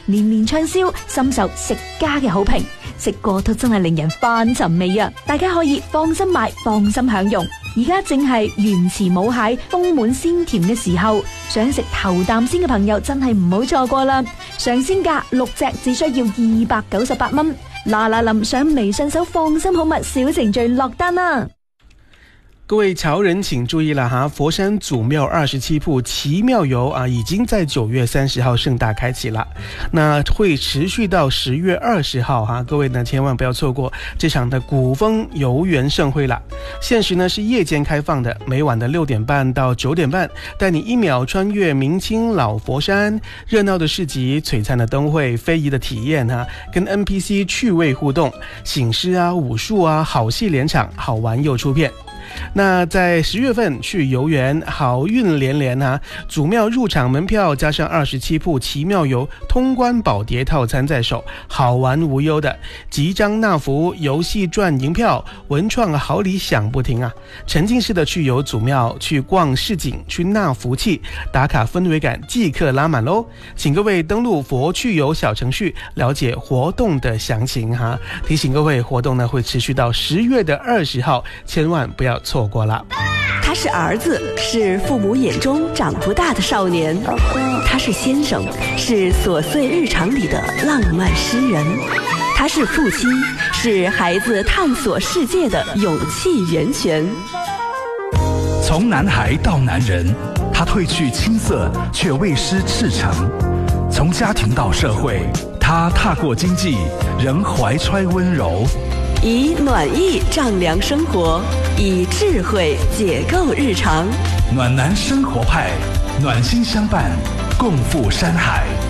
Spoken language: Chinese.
年年暢銷，深受食家嘅好評。食過都真係令人翻尋味啊！大家可以放心買，放心享用。而家正係原池母蟹豐滿鮮甜嘅時候，想食頭啖先嘅朋友真係唔好錯過啦！上鮮價6隻只需要298蚊。嗱嗱臨上微信搜放心好物小程序落單啦！ 各位潮人请注意了哈，佛山祖庙27铺奇妙游啊，已经在9月30号盛大开启了，那会持续到10月20号哈，各位呢千万不要错过这场的古风游园盛会了。限时呢是夜间开放的，每晚的6点半到9点半，带你一秒穿越明清老佛山，热闹的市集、璀璨的灯会、非遗的体验哈，跟 NPC 趣味互动，醒狮啊、武术啊，好戏连场，好玩又出片。那在10月份去游园，好运连连啊！祖庙入场门票加上27铺奇妙游通关宝碟套餐在手，好玩无忧的，集章纳福，游戏赚银票，文创好礼享不停啊！沉浸式的去游祖庙，去逛市井，去纳福气，打卡氛围感即刻拉满喽！请各位登录佛去游小程序了解活动的详情哈。提醒各位，活动呢会持续到10月20号，千万不要错过了。 他是儿子，是父母眼中长不大的少年；他是先生，是琐碎日常里的浪漫诗人；他是父亲，是孩子探索世界的勇气源泉。 从男孩到男人，他褪去青涩，却未失赤诚；从家庭到社会，他踏过经济，仍怀揣温柔。 以暖意丈量生活，以智慧解构日常。 暖男生活派，暖心相伴，共赴山海。